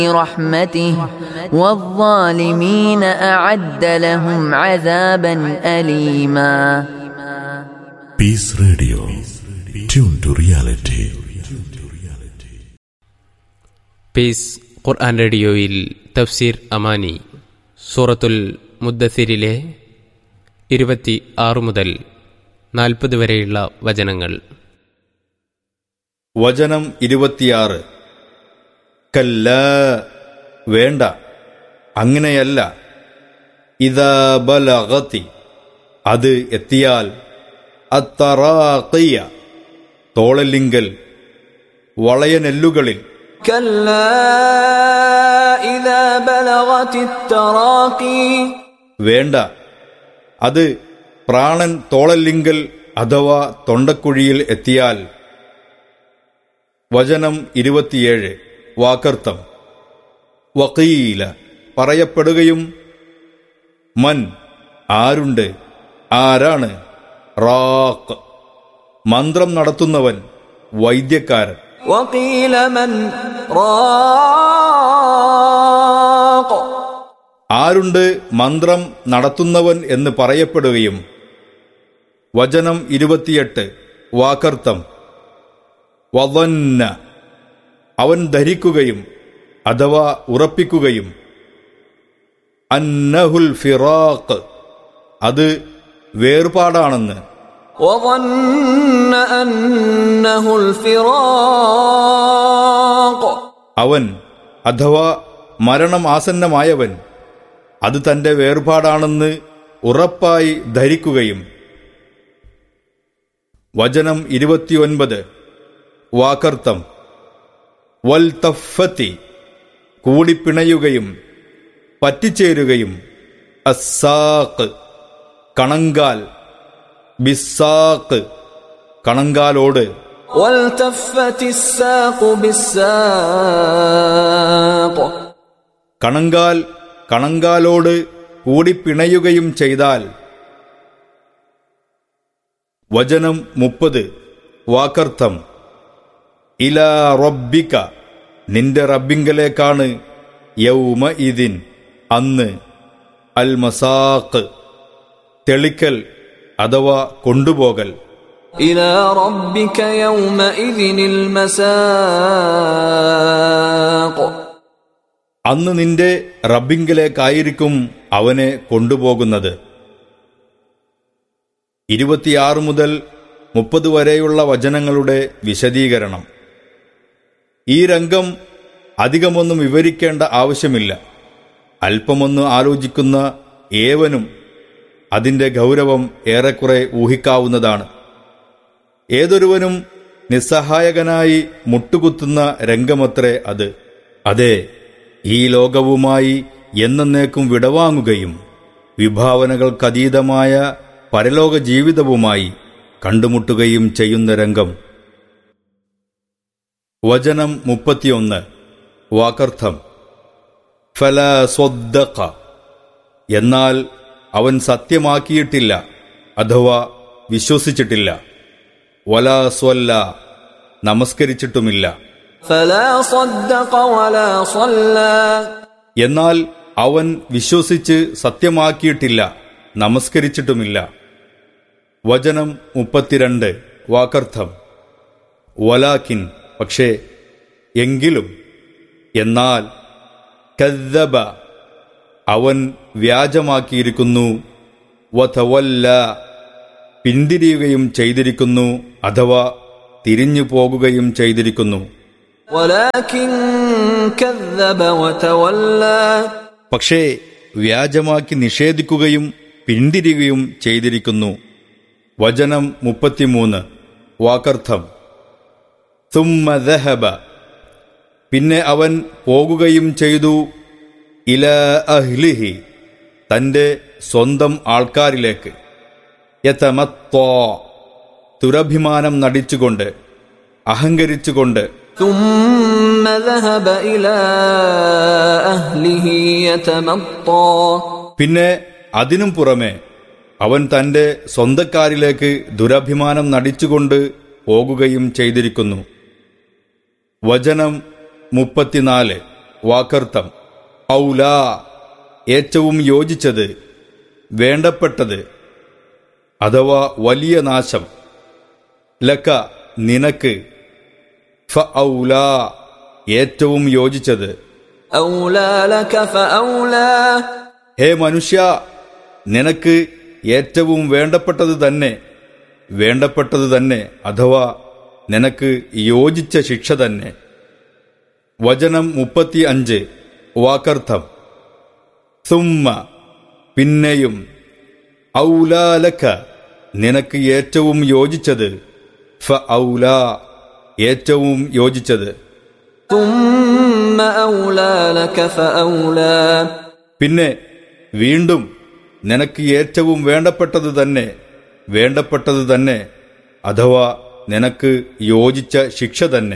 رحمته والظالمين أعد لهم عذابا أليما. Peace Radio. Tune to reality. Piece ഖുർആൻ റേഡിയോയിൽ തഫ്സീർ അമാനി സൂറത്തുൽ മുദ്ദസിരിലെ 26 മുതൽ 40 വരെയുള്ള വചനങ്ങൾ. വചനം 26. കല്ലാ, വേണ്ട, അങ്ങനെയല്ല. ഇദാ ബലഗതി, അത് എത്തിയാൽ, അത്തറാഖിയ, തോളലിങ്കൽ, വളയനെല്ലുകളിൽ. കല്ലാ ഇദാ ബലഗതിത് തറാഖി, വേണ്ട, അത് പ്രാണൻ തോളലിങ്കൽ അഥവാ തൊണ്ടക്കുഴിയിൽ എത്തിയാൽ. വചനം 27. വാക്കർത്ഥം. വഖീല, പറയപ്പെടുകയും, മൻ, ആരുണ്ട്, ആരാണ്, റാഖ്, മന്ത്രം നടത്തുന്നവൻ, വൈദ്യക്കാരൻ. വഖീല മൻ റാഖ്, ആരുണ്ട് മന്ത്രം നടത്തുന്നവൻ എന്ന് പറയപ്പെടുകയും. വചനം 28. വാക്കർത്ഥം. വദന്ന, അവൻ ധരിക്കുകയും അഥവാ ഉറപ്പിക്കുകയും, അന്നഹുൽ ഫിറാഖ്, അത് വേർപാടാണെന്ന്. വദന്ന അന്നഹുൽ ഫിറാഖ്, അവൻ അഥവാ മരണം ആസന്നമായവൻ അത് തന്റെ വേർപാടാണെന്ന് ഉറപ്പായി ധരിക്കുകയും. വചനം 29. വാക്കർത്ഥം. വൽതഫത്തി, കൂടിപ്പിണയുകയും പറ്റിച്ചേരുകയും, അസ്സാഖ്, കണങ്കാൽ, ബിസ്സാഖ്, കണങ്കാലോട്. വൽതഫത്തിസ് സാഖു ബിസ്സാഖ്, കണങ്കാൽ കണങ്കാലോട് കൂടിപ്പിണയുകയും ചെയ്താൽ. വചനം 30. വാക്കർത്ഥം. ഇലാ റബ്ബിക, നിന്റെ റബ്ബിങ്കലേക്കാണ്, യൗമ ഇദിൻ, അന്ന്, അൽ മസാഖ്, തെളിക്കൽ അഥവാ കൊണ്ടുപോകൽ. ഇലാ റബ്ബിക യൗമഇദിനിൽ മസാഖ്, അന്ന് നിന്റെ റബ്ബിങ്കലേക്കായിരിക്കും അവനെ കൊണ്ടുപോകുന്നത്. 26 മുതൽ 30 വരെയുള്ള വചനങ്ങളുടെ വിശദീകരണം. ഈ രംഗം അധികമൊന്നും വിവരിക്കേണ്ട ആവശ്യമില്ല. അല്പമൊന്ന് ആലോചിക്കുന്ന ഏവനും അതിന്റെ ഗൗരവം ഏറെക്കുറെ ഊഹിക്കാവുന്നതാണ്. ഏതൊരുവനും നിസ്സഹായകനായി മുട്ടുകുത്തുന്ന രംഗമത്രേ അത്. അതെ, ഈ ലോകവുമായി എന്നേക്കും വിടവാങ്ങുകയും വിഭാവനകൾക്കതീതമായ പരലോക ജീവിതവുമായി കണ്ടുമുട്ടുകയും ചെയ്യുന്ന രംഗം. വചനം 31. വാക്കർത്ഥം. ഫലാ സ്വദ്ദഖ, എന്നാൽ അവൻ സത്യമാക്കിയിട്ടില്ല അഥവാ വിശ്വസിച്ചിട്ടില്ല. വലാ സ്വല്ല, നമസ്കരിച്ചിട്ടുമില്ല. ഫലാ സ്വദ്ദഖ വലാ സ്വല്ലാ, എന്നാൽ അവൻ വിശ്വസിച്ച് സത്യമാക്കിയിട്ടില്ല, നമസ്കരിച്ചിട്ടുമില്ല. വചനം 32. വാക്കർത്ഥം. വലാകിൻ, പക്ഷേ, എങ്കിലും, എന്നാൽ, കദ്ദബ, അവൻ വ്യാജമാക്കിയിരിക്കുന്നു, വതവല്ല, പിന്തിരിയുകയും ചെയ്തിരിക്കുന്നു അഥവാ തിരിഞ്ഞു പോകുകയും ചെയ്തിരിക്കുന്നു. വലാകിൻ കദ്ദബ വതവല്ല, പക്ഷേ വ്യാജമാക്കി നിഷേധിക്കുകയും പിന്തിരിയുകയും ചെയ്തിരിക്കുന്നു. വചനം 33. വാക്കർത്ഥം. സുമ്മ ദഹബ, പിന്നെ അവൻ പോകുകയും ചെയ്തു, ഇലാ അഹ്ലിഹി, തന്റെ സ്വന്തം ആൾക്കാരിലേക്ക്. യതമത്താ, ദുരഭിമാനം നടിച്ചുകൊണ്ട്, അഹങ്കരിച്ചുകൊണ്ട്. ثم ذهب إلى أهله يتمطى, പിന്നെ അതിനും പുറമെ അവൻ തന്റെ സ്വന്തക്കാരിലേക്ക് ദുരഭിമാനം നടിച്ചുകൊണ്ട് പോകുകയും ചെയ്തിരിക്കുന്നു. വചനം 34. വാക്കർത്ഥം. ഔലാ ഏറ്റവും യോജിച്ചത്, വേണ്ടപ്പെട്ടത് അഥവാ വലിയ നാശം. ലക നിനക്ക്. ഫഔലാ ഏറ്റവും യോജിച്ചത്. ഔലാ ലക ഫഔലാ ഹേ മനുഷ്യ, നിനക്ക് ഏറ്റവും വേണ്ടപ്പെട്ടത് തന്നെ, വേണ്ടപ്പെട്ടത് തന്നെ അഥവാ നിനക്ക് യോജിച്ച ശിക്ഷ തന്നെ. വചനം 35 വാക്കർത്ഥം. സുമ്മ പിന്നെയും. ഔലാ ലക നിനക്ക് ഏറ്റവും യോജിച്ചത്. ഫഔലാ ഏറ്റവും യോജിച്ചത്. ثم أولى لك فأولى പിന്നെ വീണ്ടും നിനക്ക് ഏറ്റവും വേണ്ടപ്പെട്ടത് തന്നെ, വേണ്ടപ്പെട്ടത് തന്നെ അഥവാ നിനക്ക് യോജിച്ച ശിക്ഷ തന്നെ.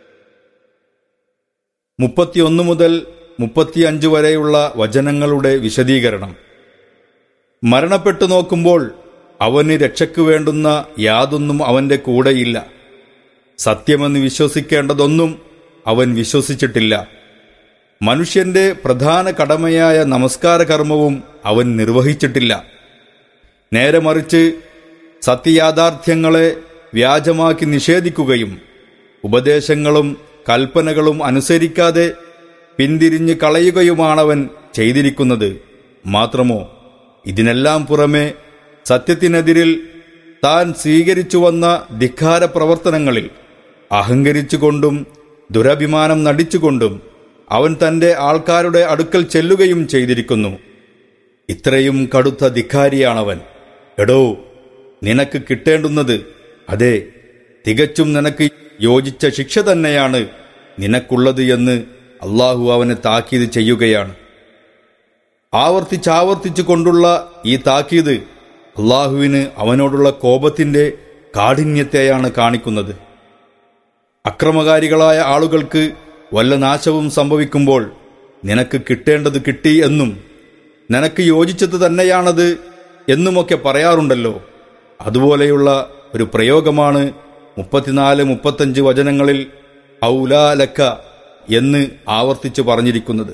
31 മുതൽ 35 വരെയുള്ള വചനങ്ങളുടെ വിശദീകരണം. മരണപ്പെട്ടു നോക്കുമ്പോൾ അവന് രക്ഷയ്ക്ക് വേണ്ടുന്ന യാതൊന്നും അവന്റെ കൂടെയില്ല. സത്യമെന്ന് വിശ്വസിക്കേണ്ടതൊന്നും അവൻ വിശ്വസിച്ചിട്ടില്ല. മനുഷ്യന്റെ പ്രധാന കടമയായ നമസ്കാര കർമ്മവും അവൻ നിർവഹിച്ചിട്ടില്ല. നേരെ മറിച്ച് സത്യയാഥാർത്ഥ്യങ്ങളെ വ്യാജമാക്കി നിഷേധിക്കുകയും ഉപദേശങ്ങളും കൽപ്പനകളും അനുസരിക്കാതെ പിന്തിരിഞ്ഞ് കളയുകയുമാണവൻ ചെയ്തിരിക്കുന്നത്. മാത്രമോ ഇതിനെല്ലാം പുറമെ സത്യത്തിനെതിരിൽ താൻ സ്വീകരിച്ചു വന്ന ധിക്കാര പ്രവർത്തനങ്ങളിൽ അഹങ്കരിച്ചുകൊണ്ടും ദുരഭിമാനം നടിച്ചുകൊണ്ടും അവൻ തന്റെ ആൾക്കാരുടെ അടുക്കൽ ചെല്ലുകയും ചെയ്തിരിക്കുന്നു. ഇത്രയും കടുത്ത ധിക്കാരിയാണവൻ. എടോ, നിനക്ക് കിട്ടേണ്ടുന്നത്, അതെ, തികച്ചും നിനക്ക് യോജിച്ച ശിക്ഷ തന്നെയാണ് നിനക്കുള്ളത് എന്ന് അള്ളാഹു അവനെ താക്കീത് ചെയ്യുകയാണ്. ആവർത്തിച്ചാവർത്തിച്ചു കൊണ്ടുള്ള ഈ താക്കീത് അള്ളാഹുവിന് അവനോടുള്ള കോപത്തിന്റെ കാഠിന്യത്തെയാണ് കാണിക്കുന്നത്. അക്രമകാരികളായ ആളുകൾക്ക് വല്ല നാശവും സംഭവിക്കുമ്പോൾ നിനക്ക് കിട്ടേണ്ടത് കിട്ടി എന്നും നിനക്ക് യോജിച്ചത് തന്നെയാണത് എന്നുമൊക്കെ പറയാറുണ്ടല്ലോ. അതുപോലെയുള്ള ഒരു പ്രയോഗമാണ് 34-35 വചനങ്ങളിൽ ഔലാ ലക എന്ന് ആവർത്തിച്ചു പറഞ്ഞിരിക്കുന്നത്.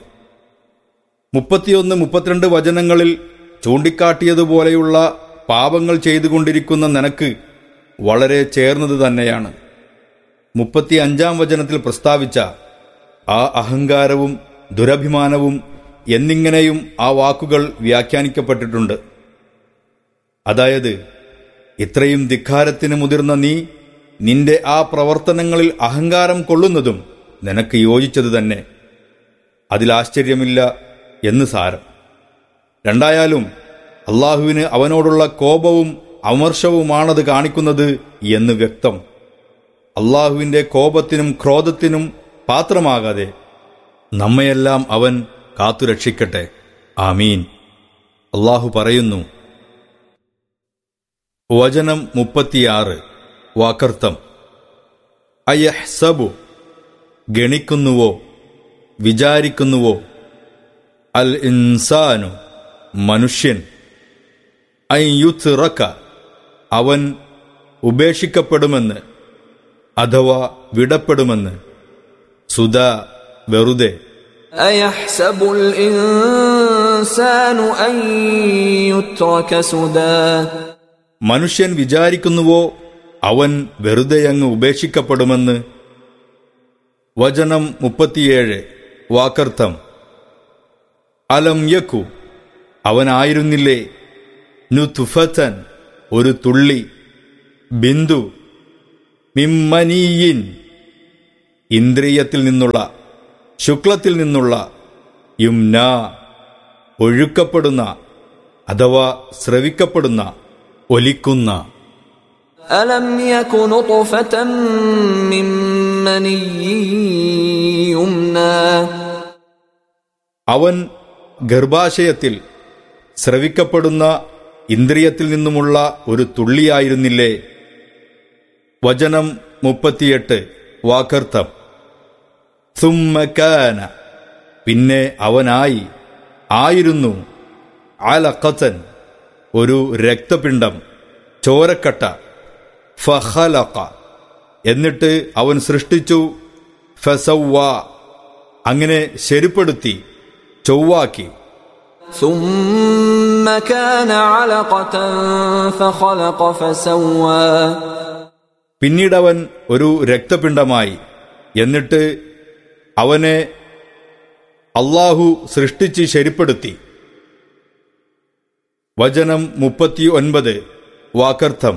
31-32 വചനങ്ങളിൽ ചൂണ്ടിക്കാട്ടിയതുപോലെയുള്ള പാപങ്ങൾ ചെയ്തുകൊണ്ടിരിക്കുന്ന നിനക്ക് വളരെ ചേർന്നത് തന്നെയാണ്. 35 വചനത്തിൽ പ്രസ്താവിച്ച ആ അഹങ്കാരവും ദുരഭിമാനവും എന്നിങ്ങനെയും ആ വാക്കുകൾ വ്യാഖ്യാനിക്കപ്പെട്ടിട്ടുണ്ട്. അതായത്, ഇത്രയും ധിക്കാരത്തിന് മുതിർന്ന നീ നിന്റെ ആ പ്രവർത്തനങ്ങളിൽ അഹങ്കാരം കൊള്ളുന്നതും നിനക്ക് യോജിച്ചത് തന്നെ. അതിലാശ്ചര്യമില്ല എന്ന് സാരം. രണ്ടായാലും അള്ളാഹുവിന് അവനോടുള്ള കോപവും അമർഷവുമാണത് കാണിക്കുന്നത് എന്ന് വ്യക്തം. അള്ളാഹുവിന്റെ കോപത്തിനും ക്രോധത്തിനും പാത്രമാകാതെ നമ്മയെല്ലാം അവൻ കാത്തുരക്ഷിക്കട്ടെ. ആമീൻ. അള്ളാഹു പറയുന്നു. വചനം 36 വാക്കർത്ഥം. അയഹ്സബു ഗണിക്കുന്നുവോ, വിചാരിക്കുന്നുവോ, അൽ ഇൻസാനു മനുഷ്യൻ, അയ്യുത്റക അവൻ ഉപേക്ഷിക്കപ്പെടുമെന്ന് അഥവാ വിടപ്പെടുമെന്ന്, സുദാ വെറുതെ. അയഹ്സബുൽ ഇൻസാനു അൻ യുത്റക സുദാ മനുഷ്യൻ വിചാരിക്കുന്നുവോ അവൻ വെറുതെയങ്ങ് ഉപേക്ഷിക്കപ്പെടുമെന്ന്. വചനം 37 വാക്കർത്ഥം. അലം യക്കു അവനായിരുന്നില്ലേ, നുത്ഫതൻ ഒരു തുള്ളി, ബിന്ദു, മിമ്മനീയിൻ ഇന്ദ്രിയത്തിൽ നിന്നുള്ള, ശുക്ലത്തിൽ നിന്നുള്ള, യുംന ഒഴുക്കപ്പെടുന്ന അഥവാ സ്രവിക്കപ്പെടുന്ന, ഒലിക്കുന്ന. അലം യകു നുത്ഫതൻ മിൻ മനീയിൻ യുംന അവൻ ഗർഭാശയത്തിൽ സ്രവിക്കപ്പെടുന്ന ഇന്ദ്രിയത്തിൽ നിന്നുമുള്ള ഒരു തുള്ളിയായിരുന്നില്ലേ. വചനം 38 വാക്കർത്ഥം. സുമ്മ കാന പിന്നെ അവനായി, ആയിരുന്നു, അലഖതൻ ഒരു രക്തപിണ്ഡം, ചോരക്കട്ട, ഫഖലഖ എന്നിട്ട് അവൻ സൃഷ്ടിച്ചു, ഫസവ്വ അങ്ങനെ ശരിപ്പെടുത്തി ചൊവ്വാക്കി. ثم كان علقة فخلق فسوى പിന്നീടവൻ ഒരു രക്തപിണ്ഡമായി. എന്നിട്ട് അവനെ അല്ലാഹു സൃഷ്ടിച്ച് ശരിപ്പെടുത്തി. വചനം 39 വാക്കർത്ഥം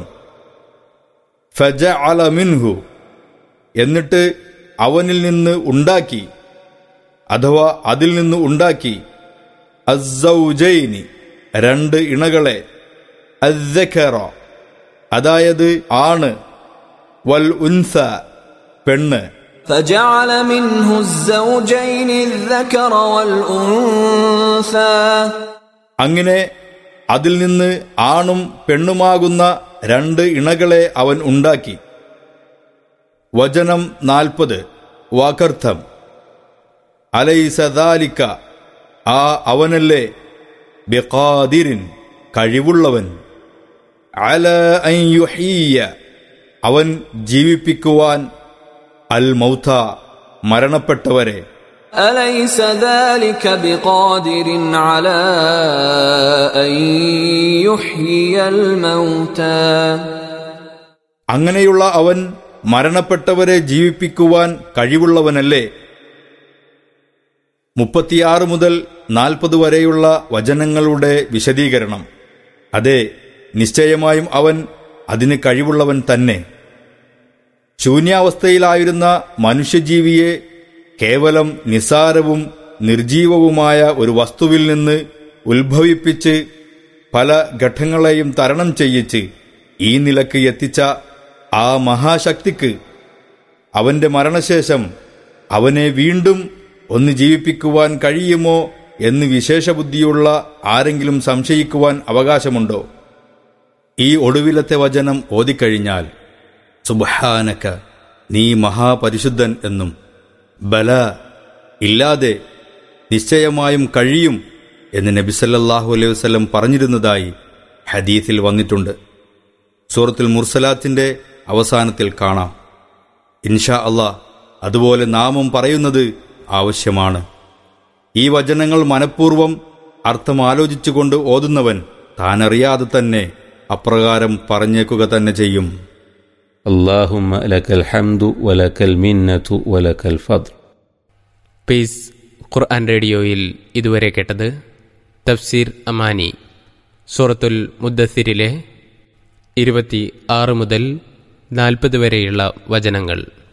ഫജഅല മിൻഹു, എന്നിട്ട് അവനിൽ നിന്ന് ഉണ്ടാക്കി അഥവാ അതിൽ നിന്ന് ഉണ്ടാക്കി അസ്സൗജൈനി, രണ്ട് ഇണകളെ, അസ്സകറ അതായത് ആണ്, വൽ ഉൻസ പെണ്ണ്. فجعل منه الزوجين الذكر والأنثى അങ്ങനെ അതിൽ നിന്ന് ആണും പെണ്ണുമാകുന്ന രണ്ട് ഇണകളെ അവൻ ഉണ്ടാക്കി. വചനം 40 വാക്കർത്ഥം അലൈസ ദാലിക, ആ അവനല്ലേ, ബിഖാദിരിൻ കഴിവുള്ളവൻ, അല അൻ യുഹീയ അവൻ ജീവിപ്പിക്കുവാൻ, അൽ മൗത മരണപ്പെട്ടവരെ, أليس ذلك بقادر على أن يحيي الموتى അങ്ങനെയുള്ള അവൻ മരണപ്പെട്ടവരെ ജീവിപ്പിക്കുവാൻ കഴിവുള്ളവനല്ലേ. 36 മുതൽ 40 വരെയുള്ള വചനങ്ങളുടെ വിശദീകരണം. അതെ, നിശ്ചയമായും അവൻ അതിന് കഴിവുള്ളവൻ തന്നെ. ശൂന്യാവസ്ഥയിലായിരുന്ന മനുഷ്യജീവിയെ കേവലം നിസാരവും നിർജീവവുമായ ഒരു വസ്തുവിൽ നിന്ന് ഉത്ഭവിപ്പിച്ച് പല ഘട്ടങ്ങളെയും തരണം ചെയ്യിച്ച് ഈ നിലക്ക് എത്തിച്ച ആ മഹാശക്തിക്ക് അവന്റെ മരണശേഷം അവനെ വീണ്ടും ഒന്ന് ജീവിപ്പിക്കുവാൻ കഴിയുമോ എന്ന് വിശേഷബുദ്ധിയുള്ള ആരെങ്കിലും സംശയിക്കുവാൻ അവകാശമുണ്ടോ? ഈ ഒടുവിലത്തെ വചനം ഓതിക്കഴിഞ്ഞാൽ സുബ്ഹാനക, നീ മഹാപരിശുദ്ധൻ എന്നും, ബല ഇല്ലാതെ നിശ്ചയമായും കഴിയും എന്ന് നബി സല്ലല്ലാഹു അലൈഹി വസല്ലം പറഞ്ഞിരുന്നതായി ഹദീസിൽ വന്നിട്ടുണ്ട്. സൂറത്തുൽ മുർസലാത്തിന്റെ അവസാനത്തിൽ കാണാം. ഇൻഷാ അല്ലാഹ് അതുപോലെ നാമം പറയുന്നത് ആവശ്യമാണ്. ഈ വചനങ്ങൾ മനഃപൂർവ്വം അർത്ഥം ആലോചിച്ചുകൊണ്ട് ഓതുന്നവൻ താനറിയാതെ തന്നെ അപ്രകാരം പറഞ്ഞേക്കുക തന്നെ ചെയ്യും. اللهم لك الحمد ولك المنة ولك الفضل. പീസ് ഖുർആൻ റേഡിയോയിൽ ഇതുവരെ കേട്ടത് തഫ്സീർ അമാനി, സൂറത്തുൽ മുദ്ദസിരിലെ 26 മുതൽ 40 വരെയുള്ള വചനങ്ങൾ.